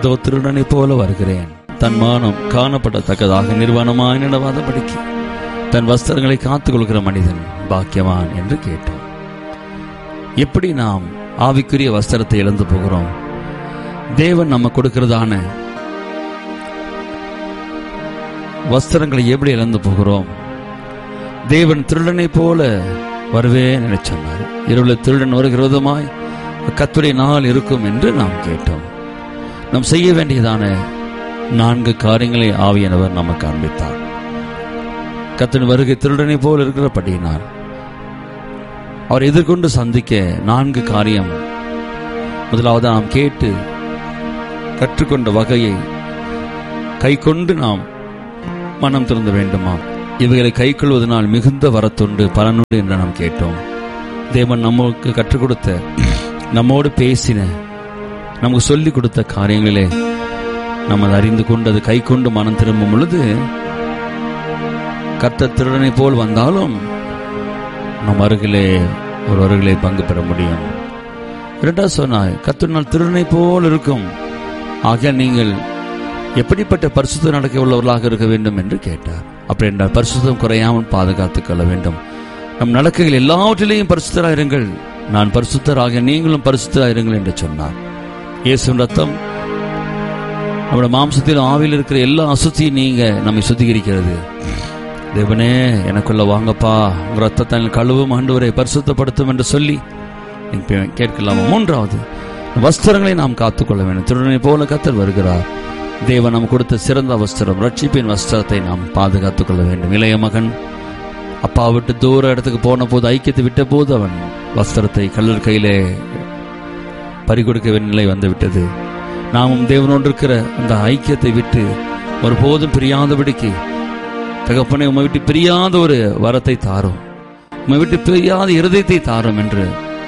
இதோ திருடனை போல வருகிறேன். தன் மானம் காணப்படத்தக்கதாக நிர்வாணமாய் நடவாதபடிக்கு தன் வஸ்திரங்களை காத்துக் கொள்கிற மனிதன் பாக்கியவான் என்று கேட்டோம். எப்படி நாம் ஆவிக்குரிய வஸ்திரத்தை இழந்து போகிறோம்? தேவன் நம்ம கொடுக்கிறதான வஸ்திரங்களை எப்படி இழந்து போகிறோம்? தேவன் திருடனை போல வருவேன் என சொன்னார். இரவில் திருடன் வருகிறதுமாய் கர்த்தருடைய நாள் இருக்கும் என்று நாம் கேட்டோம். நாம் செய்ய வேண்டியதான 4 காரியங்களை ஆவியானவர் நமக்கு காண்பித்தார். கர்த்தரின் வருகை திருடனை போல் இருக்கிறபடியினால் அவர் எதிர்கொண்டு சந்திக்க 4 காரியம். முதலாவது, நாம் கேட்டு கற்றுக்கொண்ட வகையை கை கொண்டு நாம் மனம் திறந்த வேண்டுமாம். இவைகளை கை கொள்வதனால் மிகுந்த வரத்துண்டு பலனுண்டு என்று நாம் கேட்டோம். தேவன் நமக்கு கற்றுக் கொடுத்த, நம்மோடு பேசின, நமக்கு சொல்லிக் கொடுத்த காரியங்களே நம்ம அறிந்து கொண்டு அது கை கொண்டு மனம் திரும்பும் பொழுது கர்த்தர் திருடனை போல் வந்தாலும் நம் அருகிலே ஒரு அருகிலே பங்கு பெற முடியும். 2வது சொன்னாய், கர்த்தர் திருடனை போல் இருக்கும். ஆக நீங்கள் எப்படிப்பட்ட பரிசுத்த நடக்க உள்ளவர்களாக இருக்க வேண்டும் என்று கேட்டார். அப்படி என்றால் பரிசுத்தம் குறையாமல் பாதுகாத்துக் கொள்ள வேண்டும். நம் நடக்கைகள் எல்லாவற்றிலேயும் பரிசுத்தராயிருங்கள், நான் பரிசுத்தராக நீங்களும் பரிசுத்தராயிருங்கள் என்று சொன்னார். இயேசுவின் ரத்தம் நம்முடைய மாம்சத்தில் ஆவியில் இருக்கிற எல்லா அசுத்தியும் நீங்க நம்மை சுத்திகரிக்கிறது. தேவனே எனக்குள்ள வாங்கப்பா, உங்க ரத்தத்தை கழுவும் ஆண்டவரை பரிசுத்தப்படுத்தும் என்று சொல்லி கேட்கலாமா? 3வது, வஸ்திரங்களை நாம் காத்துக்கொள்ள வேண்டும். திருடனை போல கர்த்தர் வருகிறார். தேவன் நாம் கொடுத்த சிறந்த வஸ்திரம், ரட்சிப்பின் வஸ்திரத்தை நாம் பாதுகாத்துக் கொள்ள வேண்டும். இளைய மகன் அப்பா விட்டு தூர இடத்துக்கு போன போது, ஐக்கியத்தை விட்ட போது அவன் வஸ்திரத்தை கல்லர் கையிலே பறிகொடுக்க நிலை வந்துவிட்டது. நாமும் தேவனோடு இருக்கிற அந்த ஐக்கியத்தை விட்டு ஒருபோதும் பிரியாதபடிக்கு, தகப்பனை உம்மை விட்டு பிரியாத ஒரு வரத்தை தாரும், உம்மை விட்டு பிரியாத இருதயத்தை தாரும் என்று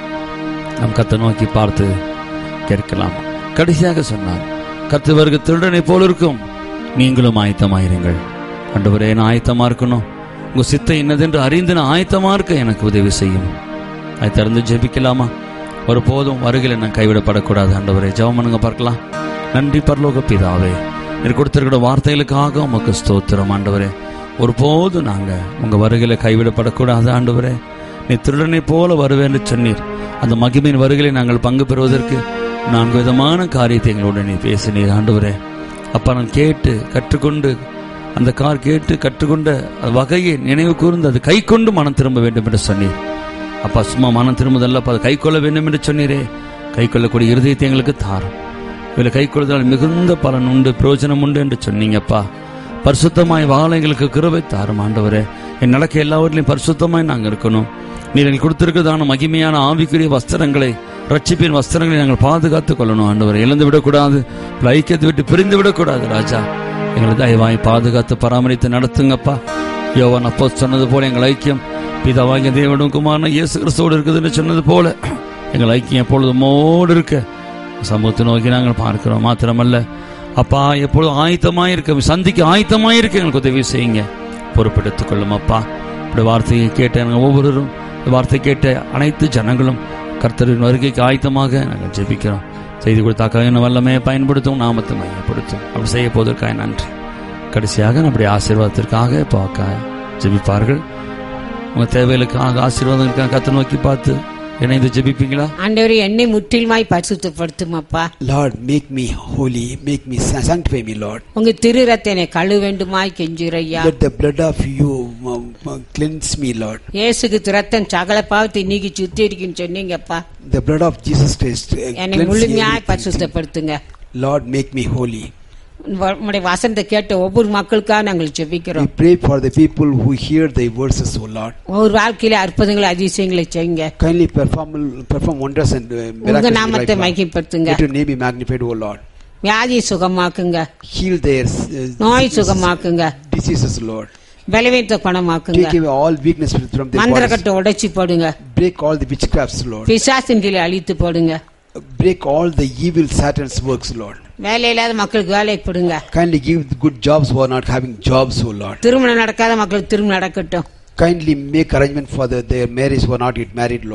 நம் கர்த்தரை நோக்கி பார்த்து கேட்கலாம். கடைசியாக சொன்னார், கர்த்தர் வருகிற திருடனை போல இருக்கும், நீங்களும் ஆயத்தமாயிருங்கள். ஆண்டவரே, நான் ஆயத்தமா இருக்கணும், உங்க சித்தம் என்னதென்று அறிந்து நான் ஆயத்தமா இருக்க எனக்கு உதவி செய்யும். அதை திறந்து ஜெபிக்கலாமா? ஒருபோதும் வருகையில் நான் கைவிடப்படக்கூடாது. ஆண்டவரே, ஜெபம் பண்ணுங்க பார்க்கலாம். நன்றி பரலோக பிதாவே, எனக்கு கொடுத்திருக்கிற வார்த்தைகளுக்காக உமக்கு ஸ்தோத்திரம். ஆண்டவரே, ஒருபோதும் நாங்க உங்க வருகையில கைவிடப்படக்கூடாது. ஆண்டவரே, நீ திருடனை போல வருவேன்னு சொன்னீர். அந்த மகிமையின் வருகையை நாங்கள் பங்கு பெறுவதற்கு 4 விதமான காரியத்தை எங்களோட நீ பேசினீர். ஆண்டவரே அப்பா, நான் கேட்டு கற்றுக்கொண்டு அந்த கேட்டு கற்றுக்கொண்ட வகையை நினைவு கூர்ந்து அது கை கொண்டு மனம் திரும்ப வேண்டும் என்று சொன்னீர். அப்பா, சும்மா மனம் திரும்புதல்ல, அதை கை கொள்ள வேண்டும் என்று சொன்னீரே. கை கொள்ளக்கூடிய இருதயத்தை எங்களுக்கு தாரும். இவளை கை கொள்வதால் மிகுந்த பலன் உண்டு, பிரயோஜனம் உண்டு என்று சொன்னீங்கப்பா. பரிசுத்தமாய் வாழ எங்களுக்கு கிருபை தாரும். ஆண்டவரே, என் நடக்க எல்லாவற்றிலையும் பரிசுத்தமாய் நாங்கள் இருக்கணும். நீர் எங்களுக்கு கொடுத்திருக்கிறதான மகிமையான ஆவிக்குரிய வஸ்திரங்களை, ரட்சிப்பின் வஸ்திரங்களை நாங்கள் பாதுகாத்துக் கொள்ளணும். ஆண்டவரை இழந்து விடக்கூடாது, ஐக்கியத்தை விட்டு பிரிந்து விடக்கூடாது. ராஜா, எங்களை தயவாய் பாதுகாத்து பராமரித்து நடத்துங்கப்பா. யோவான் அப்போஸ்தலன் சொன்னது போல எங்கள் ஐக்கியம் பிதாவாகிய தேவனும் குமாரன் இயேசு கிறிஸ்துவோடு இருக்குதுன்னு சொன்னது போல எங்கள் ஐக்கியம் எப்பொழுதும் மோடு இருக்க சமூகத்தை நோக்கி நாங்கள் பார்க்கிறோம். மாத்திரமல்ல அப்பா, எப்பொழுதும் ஆயத்தமாயிருக்க, சந்திக்க ஆயத்தமாயிருக்க எங்களுக்கு உதவி செய்யுங்க, பொறுப்பெடுத்துக் கொள்ளும். அப்பா, இப்படி வார்த்தையை கேட்ட நாங்கள் ஒவ்வொருவரும், வார்த்தை கேட்ட அனைத்து ஜனங்களும் கர்த்தரின் வருகைக்கு ஆயத்தமாக நாங்கள் ஜெபிக்கிறோம். செய்தி கொடுத்தாக்காக வல்லமையை பயன்படுத்தும், நாமத்தை மையப்படுத்தும். அப்படி செய்ய போவதற்காக நன்றி. கடைசியாக நம்முடைய ஆசீர்வாதத்திற்காக இப்போ ஜெபிப்பார்கள். உங்க தேவைகளுக்காக ஆசீர்வாதங்களுக்காக கர்த்தரை நோக்கி பார்த்து இணைந்து ஜெபிப்பீங்களா? ஆண்டவரே, என்னை முற்றிலுமாய் பரிசுத்தப்படுத்தும் அப்பா. Lord, make me holy, make me sanctify me, Lord. உங்க திரு ரத்தத்தை கழுவ வேண்டுமாய் கெஞ்சுறையா. Let the blood of you cleanse me, Lord. இயேசுக்கு ரத்தம் சகல பாவத்தை நீக்கி சுத்திகரிக்குன்னு சொன்னீங்கப்பா. The blood of Jesus Christ என்னை முழுமையாய் பரிசுத்தப்படுத்துங்க. Lord, make me holy. உம்முடைய வசனத்தை கேட்ட ஒவ்வொரு மக்களுக்காக நாங்கள் ஜெபிக்கிறோம். We pray for the people who hear thy verses, O Lord. ஒரு வாழ்க்கையில அற்புதங்களை அதிசயங்களை செய்யுங்க. Kindly perform wonders and miracles. உங்க நாமத்தை மகிமைப்படுத்துங்க. Let your name be magnified, O Lord. வியாதி சுகமாக்குங்க. Heal their நோய் சுகமாக்குங்க. diseases, Lord. பலவீனத்தை குணமாக்குங்க. Take away all weakness from their bodies. மந்திரக்கட்டை உடைச்சு போடுங்க. Break all the witchcrafts, Lord. பிசாசின் கீழே அழித்து போடுங்க. Break all the evil Satan's works, Lord. வேலை இல்லாத மக்களுக்கு வேலை கொடுங்க. Kindly give good jobs who are not having jobs, O Lord. திருமணம் நடக்காத மக்களுக்கு திருமணம் நடக்கட்டும். Kindly make arrangement for their marriage who are not yet married, Lord.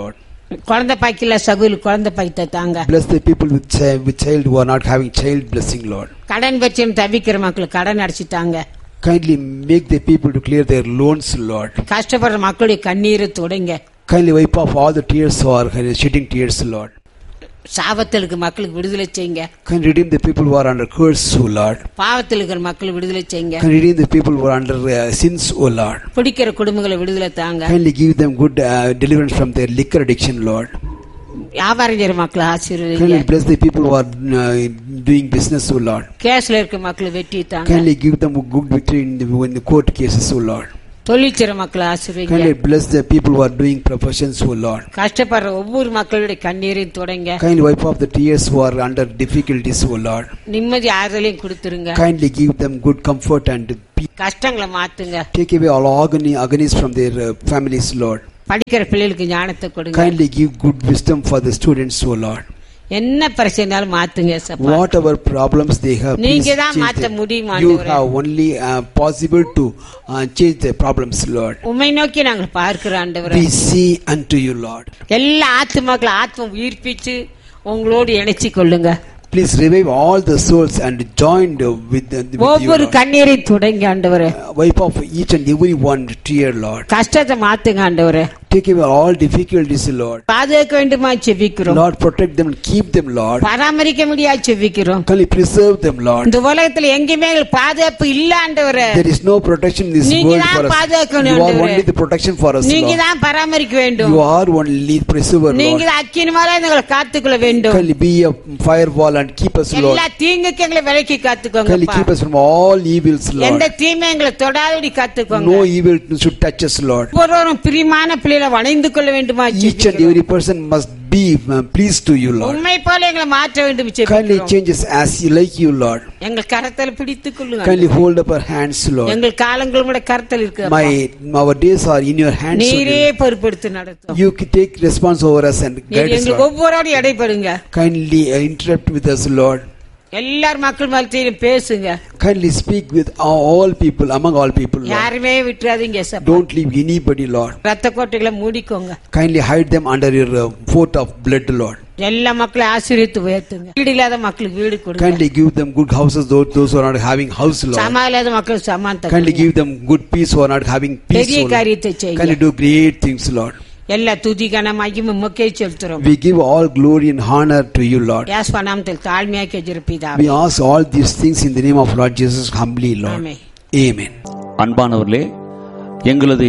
குழந்தை பாய்க்கல சகுல் குழந்தை பாய்த்த தாங்க. Bless the people with child who are not having child blessing, Lord. கடன் பிரச்சனை தவிக்கிற மக்களுக்கு கடன் அடைச்சிட்டாங்க. Kindly make the people to clear their loans, Lord. கஷ்டப்படுற மக்களுடைய கண்ணீரை துடைங்க. Kindly wipe off all the tears who are shedding tears, Lord. சாபத்திற்கு மக்களுக்கு விடுதலை செய்யுங்க. Kindly redeem the people who are under curse, O Lord. பாவத்தில் இருக்கிற மக்கள் விடுதலை செய்யுங்க. Kindly redeem the people who are under sins, O Lord. பிடிக்கிற குடும்பங்களை விடுதலை தாங்க. Kindly give them good deliverance from their liquor addiction, Lord. வியாபாரம் செய்யற மக்களை ஆசீர்வதிங்க. Kindly bless the people who are doing business, O Lord. கேஸ்ல இருக்கிற மக்களை வெற்றி தாங்க. Kindly give them good victory in the court cases, O Lord. தொழில் செய்யற மக்களை ஆசீர்வதிங்க. Kindly bless the people who are doing professions, O Lord. கஷ்டப்படுற ஒவ்வொரு மக்களுடைய கண்ணீரையும் துடைங்க. Kindly wipe off the tears who are under difficulties, O Lord. நிம்மதி ஆறுதலையும் கொடுத்துருங்க. Kindly give them good comfort and peace. கஷ்டங்களை மாத்துங்க. Take away all agonies from their families, Lord. படிக்கிற பிள்ளைகளுக்கு ஞானத்தை கொடுங்க. Kindly give good wisdom for the students, O Lord. என்ன பிரச்சனைனாலும் மாத்துங்க சப்பா. Whatever problems they have, நீங்க தான் மாத்த முடியும் you ஆண்டவரே. have only possible to change the problems, Lord. உம்மை நோக்கி நாங்கள் பார்க்கிறோம் ஆண்டவரே. We see unto you, Lord. எல்லா ஆத்துமாக்களை ஆத்ம உயிர்ப்பிச்சு உங்களோடு இணைச்சி கொள்ளுங்க. Please revive all the souls and join with you, ஒவ்வொரு Lord. கண்ணீரை துடைங்க ஆண்டவரே. Wipe off each and every one tear, Lord. கஷ்டத்தை மாத்துங்க ஆண்டவரே. Take away all difficulties, Lord. பாதுகாக்க வேண்டுமா செபிக்கிறோம். Lord, protect them and keep them, Lord. பராமரிக்க முடியாது செபிக்கிறோம். Kindly preserve them, Lord. இந்த உலகத்துல எங்கேயுமே பாதுகாப்பு இல்ல ஆண்டவரே. There is no protection in this நீங்க world தான் for us. பாதுகாக்கணும் You are ஆண்டவரே. only the protection for us, நீங்க Lord. தான் பராமரிக்க வேண்டும். You are only the preserver, நீங்க Lord. தான் அக்கினிமால எங்களை காத்துக்கொள்ள வேண்டும். Kindly be a firewall and keep us, Lord. எல்லா தீங்குக்கு எங்களை விலக்கி காத்துக்கோங்க. Kindly keep us from all evils, Lord. எந்த தீமை எங்களை தொடாதபடி காத்துக்கோங்க. No evil should touch us, Lord. ஒவ்வொருவரும் பிரியமான பிள்ளைகளை வணைந்து கொள்ள வேண்டுமா Each and every person must be pleased to you, Lord. உண்மை போல எங்களை மாற்ற வேண்டும் Kindly செபிக்கிறோம். change us as you like you, Lord. எங்கள் கரத்தில் பிடித்துக் கொள்ளுங்க. Kindly hold up our hands, Lord. எங்கள் காலங்கள் கூட கரத்தில் இருக்கு. Our days are in your hands, நீரே Lord. பொறுப்பெடுத்து நடத்தும். You can take response over us and guide us, எங்களுக்கு Lord. ஒவ்வொருவரோடு இடைப்படுங்க. Kindly interrupt with us, Lord. எல்லார் மக்கள் மத்தியிலும் பேசுங்க. Kindly speak with all people, among all people, Lord. யாருமே விட்டுறாதீங்க சப்பா. Don't leave anybody, Lord. ரத்த கோட்டைகளை மூடிக்கோங்க. Kindly hide them under your fort of blood, Lord. எல்லா மக்களையும் ஆசீர்வதித்து உயர்த்துங்க. வீடு இல்லாத மக்களுக்கு வீடு கொடுங்க. Kindly give them good houses, those who are not having house, Lord. சமாதானம் இல்லாத மக்களுக்கு சமாதானத்தை Kindly கொடுங்க. give them good peace who are not having peace, பெரிய Lord. காரியத்தை செய்யுங்க. Kindly do great things, Lord. எல்லா துதிக்கான மகிமை உமக்கே செலுத்துறோம். We give all glory and honor to you, Lord. இயேசு நாமத்தில் தாழ்மையாக கெஞ்சுறோம். We ask all these things in the name of Lord Jesus humbly, Lord. Amen. Amen. அன்பானவர்களே, எங்களது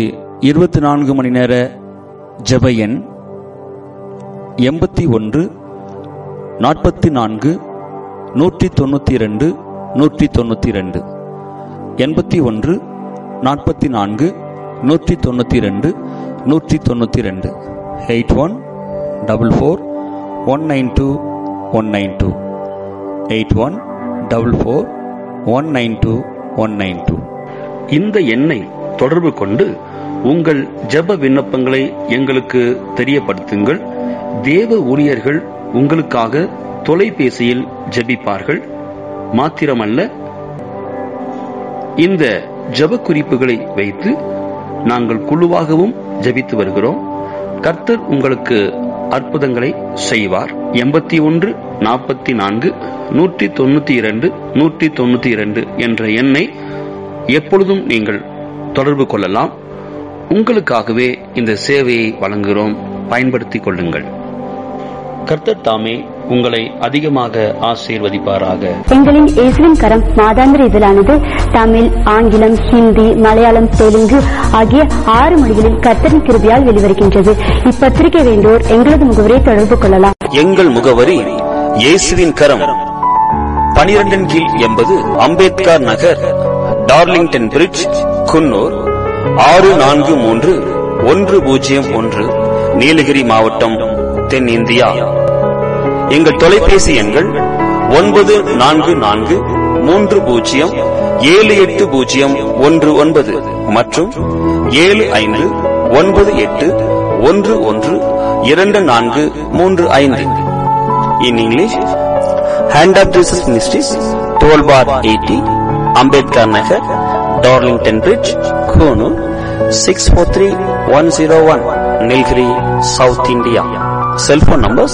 24 மணி நேர ஜெப எண் 81 44 192 192 81 44 192 192 8144192192 8144192192. இந்த எண்ணை தொடர்பு கொண்டு உங்கள் ஜெப விண்ணப்பங்களை எங்களுக்கு தெரியப்படுத்துங்கள். தேவ ஊழியர்கள் உங்களுக்காக தொலைபேசியில் ஜெபிப்பார்கள். மாத்திரமல்ல, இந்த ஜெப குறிப்புகளை வைத்து நாங்கள் குழுவாகவும் ஜெபித்து வருகிறோம். கர்த்தர் உங்களுக்கு அற்புதங்களை செய்வார். 81 44 192 192 என்ற எண்ணை எப்பொழுதும் நீங்கள் தொடர்பு கொள்ளலாம். உங்களுக்காகவே இந்த சேவையை வழங்குகிறோம். பயன்படுத்திக் கொள்ளுங்கள். கர்த்தர் தாமே உங்களை அதிகமாக ஆசீர்வதிப்பாராக. எங்களின் இயேசுவின் கரம் மாதாந்திர இதழானது தமிழ், ஆங்கிலம், ஹிந்தி, மலையாளம், தெலுங்கு ஆகிய 6 மொழிகளில் கர்த்தரின் கிருபையால் வெளிவருகின்றது. இப்பத்திரிகை வேண்டோர் எங்களது முகவரியை தொடர்பு கொள்ளலாம். எங்கள் முகவரி இயேசுவின் கரம், 12 கீழ் 80 அம்பேத்கர் நகர், டார்லிங்டன் பிரிட்ஜ், குன்னூர் 643101, நீலகிரி மாவட்டம், தென்னிந்தியா. எங்கள் தொலைபேசி எண்கள் 9443078019 மற்றும் 7598112435. In English, Hand of Jesus Ministries, 12/80, Ambedkar Nagar, Darlington Bridge, Konoor, 643101, Nilgiri, South India. Cell phone numbers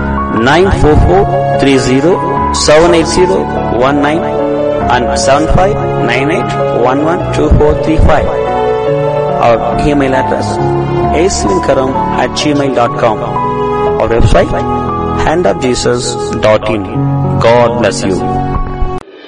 94430-780-19 and 7598112435. Our email address aslinkaram@gmail.com. Our website handofjesus.in. God bless you.